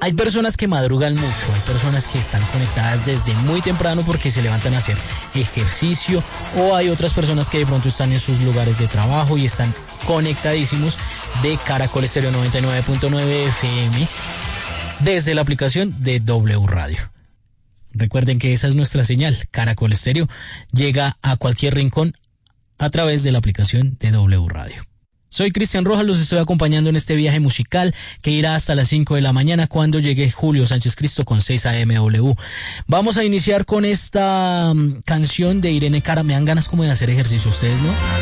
Hay personas que madrugan mucho, hay personas que están conectadas desde muy temprano porque se levantan a hacer ejercicio, o hay otras personas que de pronto están en sus lugares de trabajo y están conectadísimos de Caracol Estéreo 99.9 FM desde la aplicación de W Radio. Recuerden que esa es nuestra señal. Caracol Estéreo llega a cualquier rincón a través de la aplicación de W Radio. Soy Cristian Rojas, los estoy acompañando en este viaje musical que irá hasta las 5 de la mañana cuando llegue Julio Sánchez Cristo con 6 AMW. Vamos a iniciar con esta canción de Irene Cara. Me dan ganas como de hacer ejercicio, ¿ustedes no?